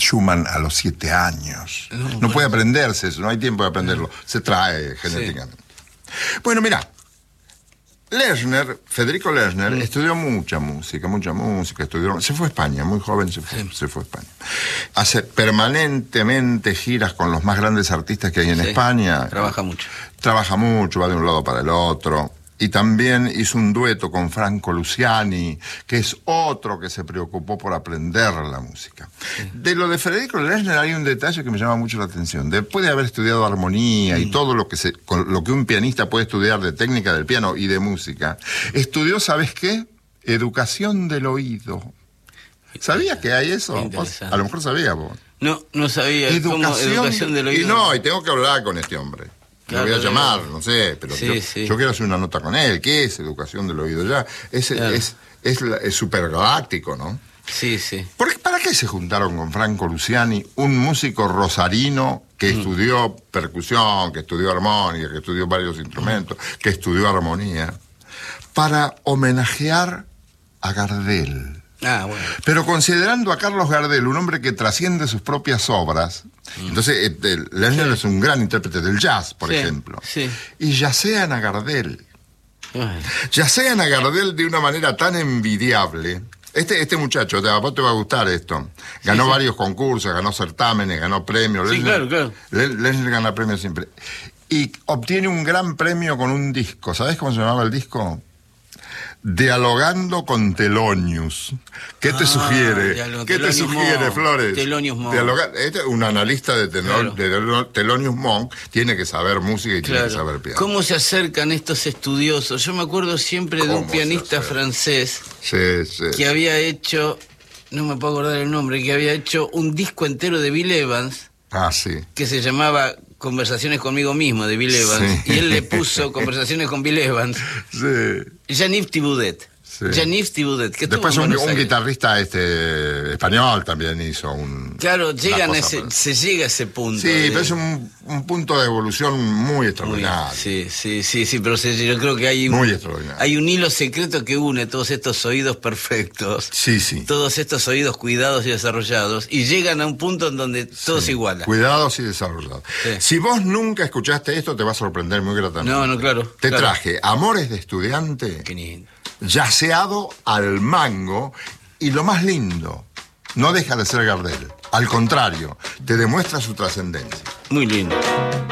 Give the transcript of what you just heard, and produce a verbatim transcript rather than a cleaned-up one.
Schumann a los siete años. No, No bueno. puede aprenderse eso, no hay tiempo de aprenderlo. Se trae genéticamente. Bueno, mira, Lechner, Federico Lechner, mm. estudió mucha música, mucha música, estudió, se fue a España, muy joven se fue, sí. se fue a España. Hace permanentemente giras con los más grandes artistas que hay en sí. España. Trabaja mucho. Trabaja mucho, va de un lado para el otro. Y también hizo un dueto con Franco Luciani, que es otro que se preocupó por aprender la música. Sí. De lo de Federico Lechner hay un detalle que me llama mucho la atención. Después de haber estudiado armonía mm. y todo lo que, se, con lo que un pianista puede estudiar de técnica del piano y de música, estudió, ¿sabes qué? Educación del oído. ¿Sabías que hay eso? ¿Vos? A lo mejor sabías vos. No, no sabía. Educación, educación del oído. Y no, y tengo que hablar con este hombre. Claro, lo voy a llamar, no sé, pero sí, yo, sí. yo quiero hacer una nota con él. ¿Qué es educación del oído? Ya es claro. es es, es supergaláctico, ¿no? Sí, sí. ¿Por qué, ¿Para qué se juntaron con Franco Luciani, un músico rosarino que mm. estudió percusión, que estudió armónica, que estudió varios instrumentos, mm. que estudió armonía, para homenajear a Gardel? Ah, bueno. Pero considerando a Carlos Gardel un hombre que trasciende sus propias obras, mm. entonces eh, Lechner sí. es un gran intérprete del jazz, por sí, ejemplo, sí. y yacean a Gardel. Bueno. Yacean a Gardel de una manera tan envidiable. Este, este muchacho, a vos te va a gustar esto, ganó sí, sí. varios concursos, ganó certámenes, ganó premios. Sí, Lechner, claro, claro. Lechner gana premios siempre. Y obtiene un gran premio con un disco. ¿Sabés cómo se llamaba el disco? Dialogando con Thelonious. ¿Qué te ah, sugiere? Dialog ¿Qué te sugiere, Monk, Flores? Thelonious Monk. Dialoga este, un analista de, Telon, claro. de Thelonious Monk tiene que saber música y claro. tiene que saber piano. ¿Cómo se acercan estos estudiosos? Yo me acuerdo siempre de un pianista francés sí, sí. que había hecho, no me puedo acordar el nombre, que había hecho un disco entero de Bill Evans. Ah, sí. Que se llamaba Conversaciones conmigo mismo, de Bill Evans. Sí. Y él le puso Conversaciones con Bill Evans. Sí. Jean-Yves Thibaudet. Sí. Jean-Yves Thibaudet. Que Después un, un guitarrista este español también hizo un... Claro, llegan a ese, se llega a ese punto. Sí, de... pero es un, un punto de evolución muy extraordinario. Muy, sí, sí, sí, sí, pero se, yo creo que hay un, muy extraordinario. Hay un hilo secreto que une todos estos oídos perfectos. Sí, sí. Todos estos oídos cuidados y desarrollados. Y llegan a un punto en donde todo sí. se iguala. Cuidados y desarrollados. Sí. Si vos nunca escuchaste esto, te va a sorprender muy gratamente. No, no, claro. Te claro. traje Amores de Estudiante. Qué lindo. Yaceado al mango, y lo más lindo, no deja de ser Gardel. Al contrario, te demuestra su trascendencia. Muy lindo.